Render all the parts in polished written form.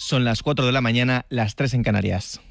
Son las 4 de la mañana, las 3 en Canarias.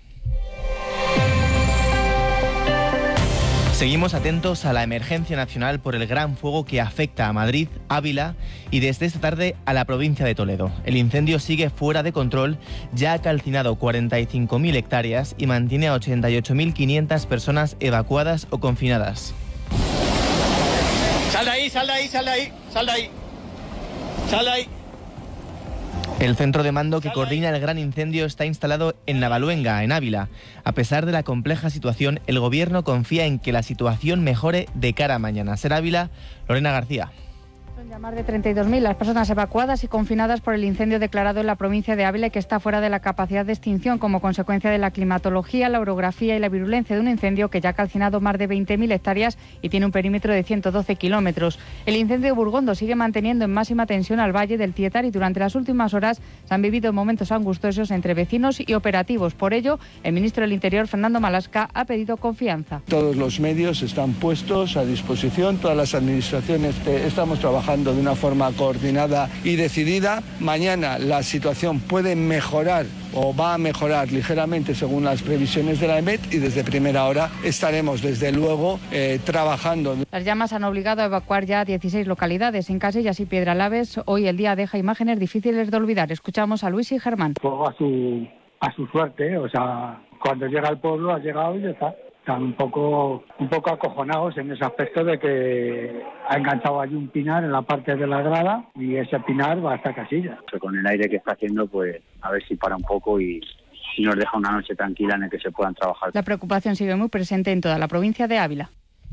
Seguimos atentos a la emergencia nacional por el gran fuego que afecta a Madrid, Ávila y desde esta tarde a la provincia de Toledo. El incendio sigue fuera de control, ya ha calcinado 45.000 hectáreas y mantiene a 88.500 personas evacuadas o confinadas. ¡Sal de ahí, sal de ahí, sal de ahí, sal de ahí! ¡Sal de ahí! El centro de mando que coordina el gran incendio está instalado en Navaluenga, en Ávila. A pesar de la compleja situación, el gobierno confía en que la situación mejore de cara a mañana. Ser Ávila, Lorena García. Son ya más de 32.000 las personas evacuadas y confinadas por el incendio declarado en la provincia de Ávila, que está fuera de la capacidad de extinción como consecuencia de la climatología, la orografía y la virulencia de un incendio que ya ha calcinado más de 20.000 hectáreas y tiene un perímetro de 112 kilómetros. El incendio de Burgondo sigue manteniendo en máxima tensión al valle del Tietar y durante las últimas horas se han vivido momentos angustiosos entre vecinos y operativos. Por ello, el ministro del Interior, Fernando Malasca, ha pedido confianza. Todos los medios están puestos a disposición, todas las administraciones estamos trabajando de una forma coordinada y decidida. Mañana la situación puede mejorar o va a mejorar ligeramente según las previsiones de la EMET y desde primera hora estaremos desde luego trabajando. Las llamas han obligado a evacuar ya 16 localidades. En Casillas y Piedralaves hoy el día deja imágenes difíciles de olvidar. Escuchamos a Luis y Germán. Fuego a su suerte, o sea, cuando llega al pueblo ha llegado y ya está. Están un poco acojonados en ese aspecto de que ha enganchado allí un pinar en la parte de la grada y ese pinar va hasta Casillas. Con el aire que está haciendo, pues a ver si para un poco y nos deja una noche tranquila en la que se puedan trabajar. La preocupación sigue muy presente en toda la provincia de Ávila.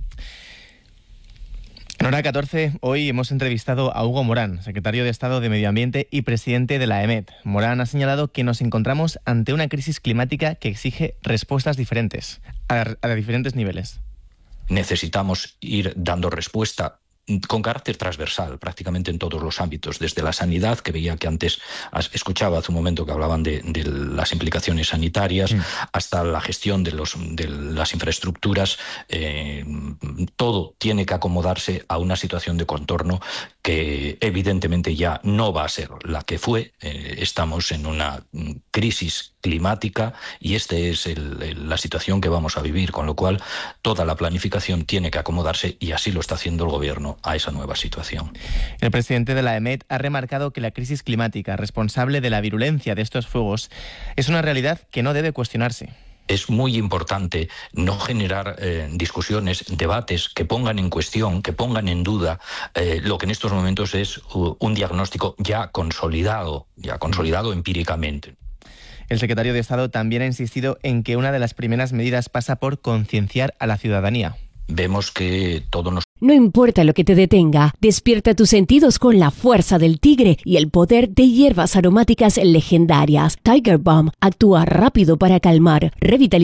En Hora 14, hoy hemos entrevistado a Hugo Morán, secretario de Estado de Medio Ambiente y presidente de la EMET. Morán ha señalado que nos encontramos ante una crisis climática que exige respuestas diferentes, a diferentes niveles. Necesitamos ir dando respuesta con carácter transversal, prácticamente en todos los ámbitos, desde la sanidad, que veía que antes escuchaba hace un momento que hablaban de las implicaciones sanitarias, hasta la gestión de las infraestructuras. Todo tiene que acomodarse a una situación de contorno que evidentemente ya no va a ser la que fue. Estamos en una crisis climática y esta es la situación que vamos a vivir, con lo cual toda la planificación tiene que acomodarse y así lo está haciendo el gobierno a esa nueva situación. El presidente de la EMET ha remarcado que la crisis climática responsable de la virulencia de estos fuegos es una realidad que no debe cuestionarse. Es muy importante no generar discusiones, debates que pongan en cuestión, que pongan en duda lo que en estos momentos es un diagnóstico ya consolidado empíricamente. El secretario de Estado también ha insistido en que una de las primeras medidas pasa por concienciar a la ciudadanía. Vemos que todo nos... No importa lo que te detenga, despierta tus sentidos con la fuerza del tigre y el poder de hierbas aromáticas legendarias. Tiger Balm actúa rápido para calmar, revitalizar